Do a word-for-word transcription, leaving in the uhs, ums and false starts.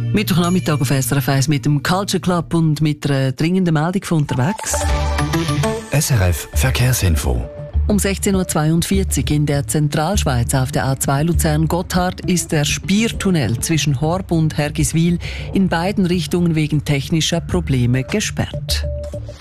Mittwochnachmittag auf S R F eins mit dem Culture Club und mit einer dringenden Meldung von unterwegs. S R F Verkehrsinfo. Um sechzehn Uhr zweiundvierzig in der Zentralschweiz auf der A zwei Luzern-Gotthard ist der Spiertunnel zwischen Horb und Hergiswil in beiden Richtungen wegen technischer Probleme gesperrt.